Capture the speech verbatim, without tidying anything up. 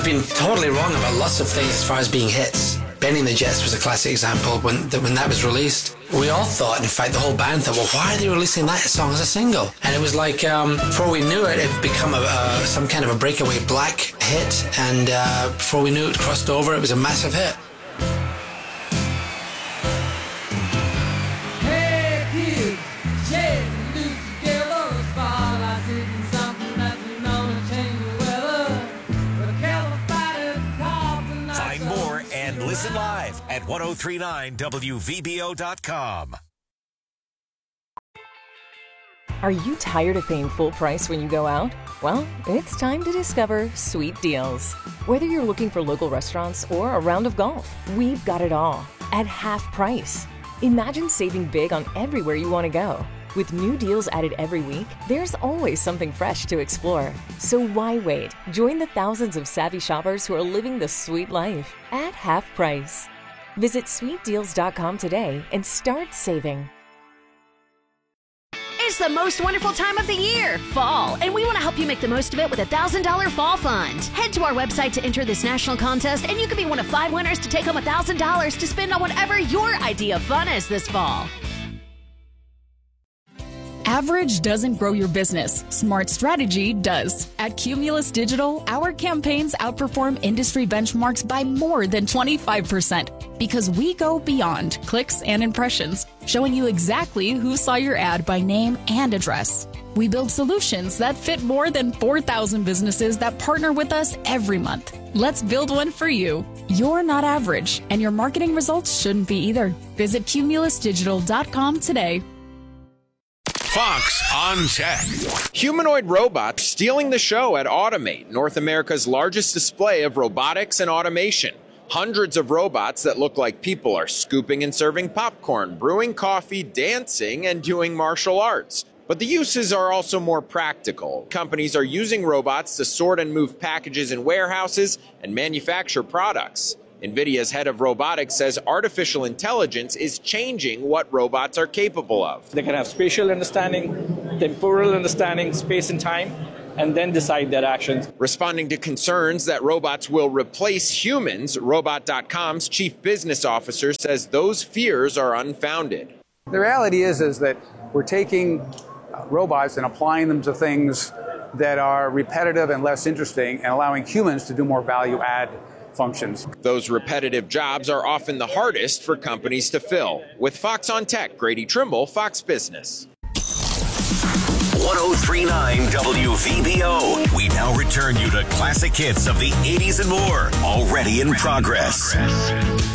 I've been totally wrong about lots of things as far as being hits. Benny and the Jets was a classic example. When when that was released, we all thought, in fact, the whole band thought, well, why are they releasing that song as a single? And it was like, um, before we knew it, it had become a, uh, some kind of a breakaway black hit. And uh, before we knew it, crossed over, it was a massive hit. Hey, kids, shake and loose together. The spotlight's hitting something that's known to change the weather. But a California cough tonight. Find more and listen live at ten thirty-nine W V B O dot com. Are you tired of paying full price when you go out? Well, it's time to discover Sweet Deals. Whether you're looking for local restaurants or a round of golf, we've got it all at half price. Imagine saving big on everywhere you want to go. With new deals added every week, there's always something fresh to explore. So why wait? Join the thousands of savvy shoppers who are living the sweet life at half price. Visit sweet deals dot com today and start saving. It's the most wonderful time of the year, fall, and we want to help you make the most of it with a one thousand dollars Fall Fund. Head to our website to enter this national contest, and you could be one of five winners to take home one thousand dollars to spend on whatever your idea of fun is this fall. Average doesn't grow your business. Smart strategy does. At Cumulus Digital, our campaigns outperform industry benchmarks by more than twenty-five percent because we go beyond clicks and impressions, showing you exactly who saw your ad by name and address. We build solutions that fit more than four thousand businesses that partner with us every month. Let's build one for you. You're not average, and your marketing results shouldn't be either. Visit cumulus digital dot com today. Fox on Tech. Humanoid robots stealing the show at Automate, North America's largest display of robotics and automation. Hundreds of robots that look like people are scooping and serving popcorn, brewing coffee, dancing, and doing martial arts. But the uses are also more practical. Companies are using robots to sort and move packages in warehouses and manufacture products. NVIDIA's head of robotics says artificial intelligence is changing what robots are capable of. They can have spatial understanding, temporal understanding, space and time, and then decide their actions. Responding to concerns that robots will replace humans, Robot dot com's chief business officer says those fears are unfounded. The reality is, is that we're taking robots and applying them to things that are repetitive and less interesting and allowing humans to do more value-add functions. Those repetitive jobs are often the hardest for companies to fill. With Fox on Tech, Grady Trimble, Fox Business. ten thirty-nine W V B O. We now return you to classic hits of the eighties and more, already in progress.